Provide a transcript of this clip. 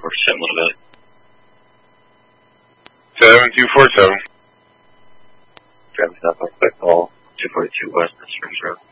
Or similar to 7247. Driving up on quick call, 242 West Springs Road.